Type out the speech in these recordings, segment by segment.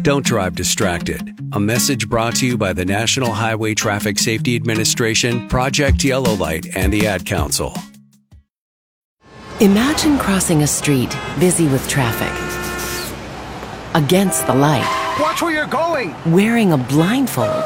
Don't drive distracted. A message brought to you by the National Highway Traffic Safety Administration, Project Yellow Light, and the Ad Council. Imagine crossing a street busy with traffic. Against the light. Watch where you're going! Wearing a blindfold.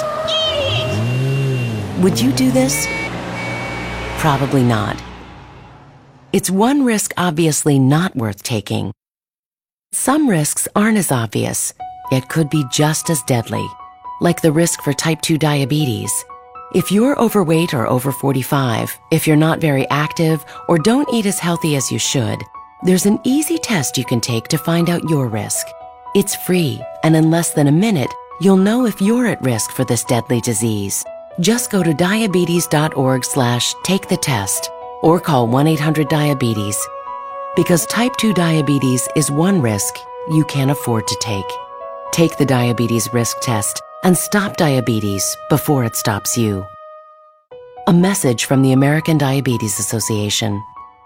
Would you do this? Probably not. It's one risk obviously not worth taking. Some risks aren't as obvious, yet could be just as deadly, like the risk for type 2 diabetes. If you're overweight or over 45, if you're not very active, or don't eat as healthy as you should, there's an easy test you can take to find out your risk. It's free, and in less than a minute, you'll know if you're at risk for this deadly disease. Just go to diabetes.org/take-the-test or call 1-800-DIABETES. Because type 2 diabetes is one risk you can't afford to take. Take the diabetes risk test and stop diabetes before it stops you. A message from the American Diabetes Association.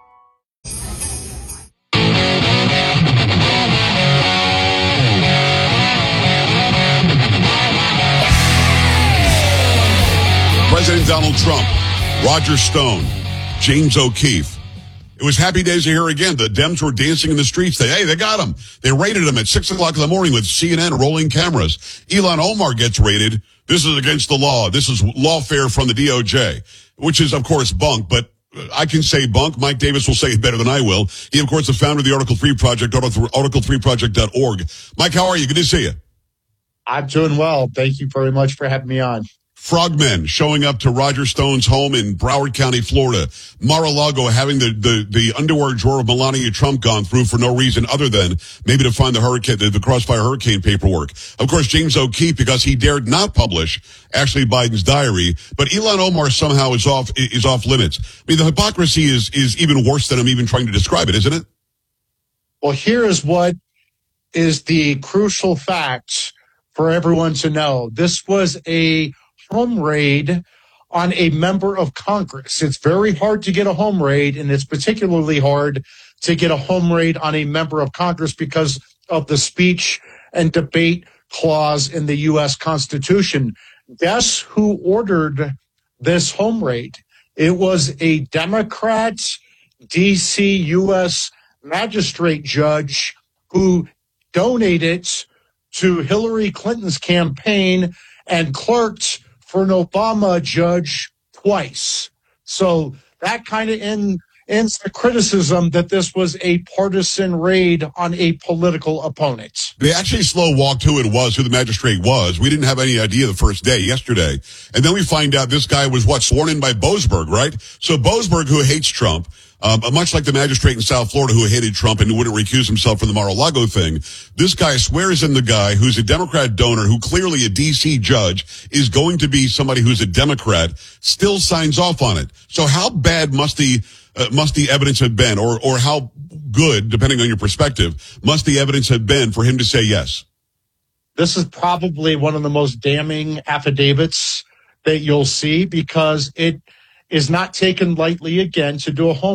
President Donald Trump, Roger Stone, James O'Keefe. It was happy days here again. The Dems were dancing in the streets. They got him. They raided him at 6 o'clock in the morning with CNN rolling cameras. Ilhan Omar gets raided. This is against the law. This is lawfare from the DOJ, which is, of course, bunk, but I can say bunk. Mike Davis will say it better than I will. He, of course, the founder of the Article 3 Project, article3project.org. Mike, how are you? Good to see you. I'm doing well. Thank you very much for having me on. Frogmen showing up to Roger Stone's home in Broward County, Florida. Mar-a-Lago having the underwear drawer of Melania Trump gone through for no reason other than maybe to find the Crossfire Hurricane paperwork. Of course, James O'Keefe, because he dared not publish Ashley Biden's diary. But Ilhan Omar somehow is off limits. I mean, the hypocrisy is even worse than I'm even trying to describe it, isn't it? Well, here is what is the crucial fact for everyone to know. This was a home raid on a member of Congress. It's very hard to get a home raid, and it's particularly hard to get a home raid on a member of Congress because of the speech and debate clause in the U.S. Constitution. Guess who ordered this home raid? It was a Democrat D.C. U.S. magistrate judge who donated to Hillary Clinton's campaign and clerked for an Obama judge twice. So that kind of ends the criticism that this was a partisan raid on a political opponent. They actually slow walked who the magistrate was. We didn't have any idea the first day, yesterday. And then we find out this guy was sworn in by Boasberg, right? So Boasberg, who hates Trump, much like the magistrate in South Florida who hated Trump and who wouldn't recuse himself from the Mar-a-Lago thing, this guy swears in the guy who's a Democrat donor who clearly a D.C. judge is going to be somebody who's a Democrat, still signs off on it. So how bad must the evidence have been, or how good, depending on your perspective, must the evidence have been for him to say yes? This is probably one of the most damning affidavits that you'll see because it is not taken lightly, again, to do a home